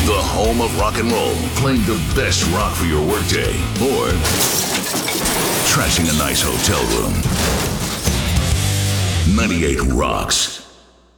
The home of rock and roll, playing the best rock for your workday, or trashing a nice hotel room. 98 Rocks.